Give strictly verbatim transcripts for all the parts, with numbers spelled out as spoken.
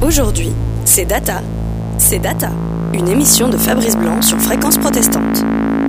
Aujourd'hui, c'est Data. C'est Data, une émission de Fabrice Blanc sur Fréquence Protestante.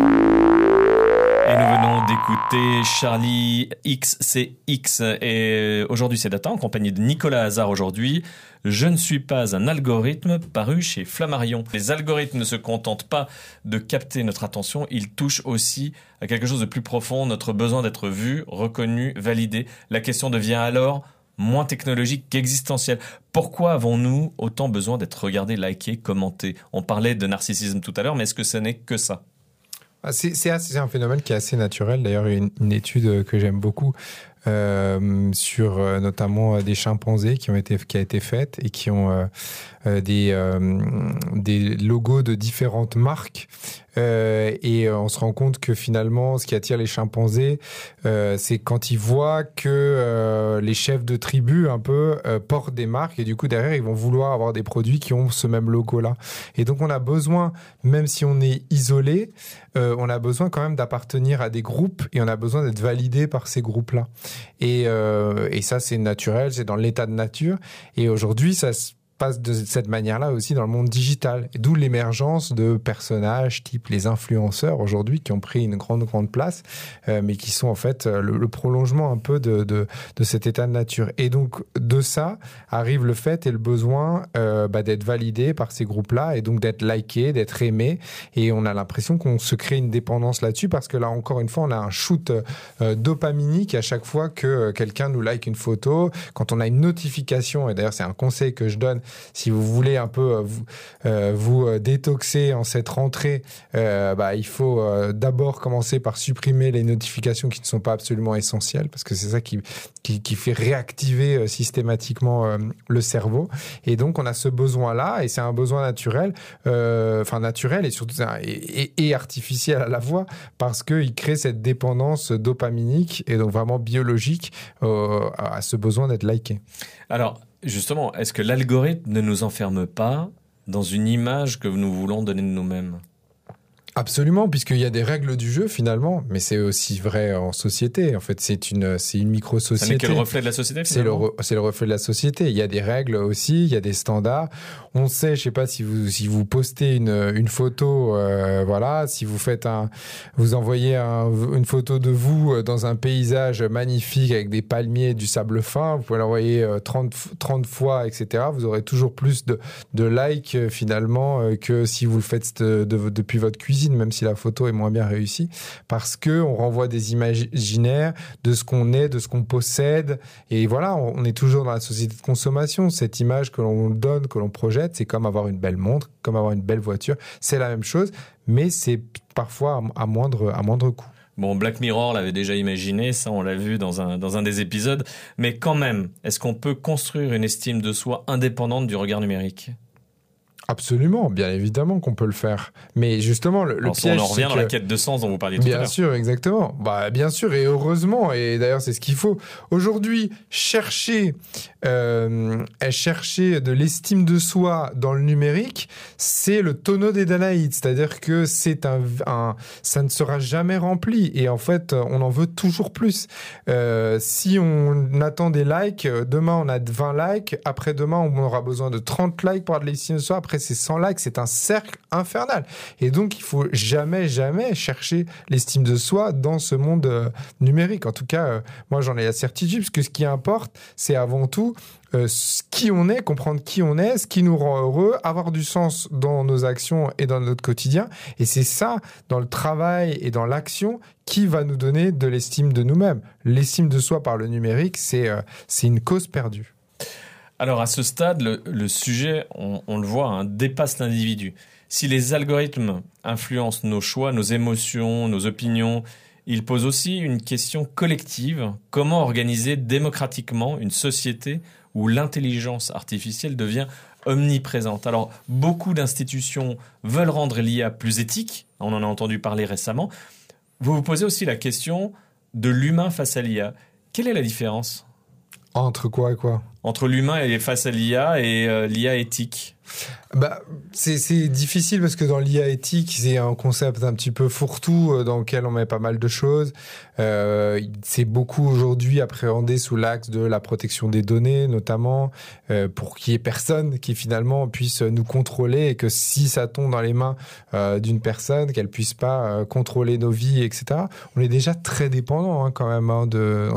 Et nous venons d'écouter Charlie X C X. Et aujourd'hui, c'est Data, en compagnie de Nicolas Hazard aujourd'hui. Je ne suis pas un algorithme, paru chez Flammarion. Les algorithmes ne se contentent pas de capter notre attention, ils touchent aussi à quelque chose de plus profond, notre besoin d'être vu, reconnu, validé. La question devient alors moins technologique qu'existentielle. Pourquoi avons-nous autant besoin d'être regardés, likés, commentés ? On parlait de narcissisme tout à l'heure, mais est-ce que ce n'est que ça ? C'est, c'est, assez, c'est un phénomène qui est assez naturel. D'ailleurs, il y a une, une étude que j'aime beaucoup euh, sur euh, notamment des chimpanzés qui ont été qui a été faite et qui ont euh, euh, des euh, des logos de différentes marques. Euh, et on se rend compte que finalement, ce qui attire les chimpanzés, euh, c'est quand ils voient que euh, les chefs de tribu un peu euh, portent des marques et du coup derrière ils vont vouloir avoir des produits qui ont ce même logo-là. Et donc on a besoin, même si on est isolé, euh, on a besoin quand même d'appartenir à des groupes et on a besoin d'être validé par ces groupes-là. Et, euh, et ça c'est naturel, c'est dans l'état de nature. Et aujourd'hui ça se passe de cette manière-là aussi dans le monde digital. Et d'où l'émergence de personnages type les influenceurs aujourd'hui qui ont pris une grande, grande place, euh, mais qui sont en fait le, le prolongement un peu de, de, de cet état de nature. Et donc, de ça arrive le fait et le besoin euh, bah, d'être validé par ces groupes-là et donc d'être liké, d'être aimé. Et on a l'impression qu'on se crée une dépendance là-dessus parce que là, encore une fois, on a un shoot euh, dopaminique à chaque fois que euh, quelqu'un nous like une photo. Quand on a une notification, et d'ailleurs, c'est un conseil que je donne, si vous voulez un peu euh, vous, euh, vous détoxer en cette rentrée, euh, bah, il faut euh, d'abord commencer par supprimer les notifications qui ne sont pas absolument essentielles, parce que c'est ça qui, qui, qui fait réactiver euh, systématiquement euh, le cerveau. Et donc, on a ce besoin-là, et c'est un besoin naturel, euh, enfin naturel et surtout et, et, et artificiel à la fois, parce qu'il crée cette dépendance dopaminique et donc vraiment biologique euh, à ce besoin d'être liké. Alors, justement, est-ce que l'algorithme ne nous enferme pas dans une image que nous voulons donner de nous-mêmes ? Absolument, puisqu'il y a des règles du jeu finalement, mais c'est aussi vrai en société. En fait, c'est une, c'est une micro-société. Ça n'est que le reflet de la société finalement. C'est le, re, c'est le reflet de la société. Il y a des règles aussi, il y a des standards. On sait, je sais pas si vous si vous postez une une photo, euh, voilà, si vous faites un, vous envoyez un, une photo de vous dans un paysage magnifique avec des palmiers, du sable fin, vous pouvez l'envoyer trente, trente fois, et cetera. Vous aurez toujours plus de de likes finalement que si vous le faites de, de, depuis votre cuisine, même si la photo est moins bien réussie, parce que on renvoie des imaginaires de ce qu'on est, de ce qu'on possède, et voilà, on est toujours dans la société de consommation. Cette image que l'on donne, que l'on projette, c'est comme avoir une belle montre, comme avoir une belle voiture, c'est la même chose, mais c'est parfois à moindre, à moindre coût. Bon, Black Mirror l'avait déjà imaginé, ça on l'a vu dans un, dans un des épisodes, mais quand même, est-ce qu'on peut construire une estime de soi indépendante du regard numérique ? Absolument, bien évidemment qu'on peut le faire. Mais justement, le, le piège, on en revient c'est dans que... la quête de sens dont vous parliez tout à l'heure. Bien sûr, exactement. Bah, bien sûr, et heureusement. Et d'ailleurs, c'est ce qu'il faut. Aujourd'hui, chercher, euh, chercher de l'estime de soi dans le numérique, c'est le tonneau des Danaïdes. C'est-à-dire que c'est un, un, ça ne sera jamais rempli. Et en fait, on en veut toujours plus. Euh, si on attend des likes, demain on a vingt likes, après-demain on aura besoin de trente likes pour avoir de l'estime de soi. Après, c'est cent likes, c'est un cercle infernal. Et donc, il faut jamais, jamais chercher l'estime de soi dans ce monde euh, numérique. En tout cas, euh, moi, j'en ai la certitude, parce que ce qui importe, c'est avant tout euh, qui on est, comprendre qui on est, ce qui nous rend heureux, avoir du sens dans nos actions et dans notre quotidien. Et c'est ça, dans le travail et dans l'action, qui va nous donner de l'estime de nous-mêmes. L'estime de soi par le numérique, c'est, euh, c'est une cause perdue. Alors à ce stade, le, le sujet, on, on le voit, hein, dépasse l'individu. Si les algorithmes influencent nos choix, nos émotions, nos opinions, ils posent aussi une question collective. Comment organiser démocratiquement une société où l'intelligence artificielle devient omniprésente ? Alors, beaucoup d'institutions veulent rendre l'I A plus éthique. On en a entendu parler récemment. Vous vous posez aussi la question de l'humain face à l'I A. Quelle est la différence ? Entre quoi et quoi? Entre l'humain et face à l'I A et euh, l'I A éthique. Bah, c'est, c'est difficile parce que dans l'I A éthique, c'est un concept un petit peu fourre-tout dans lequel on met pas mal de choses. Euh, c'est beaucoup aujourd'hui appréhendé sous l'axe de la protection des données, notamment, euh, pour qu'il y ait personne qui finalement puisse nous contrôler et que si ça tombe dans les mains euh, d'une personne, qu'elle puisse pas euh, contrôler nos vies, et cetera. On est déjà très dépendant hein, quand même hein, de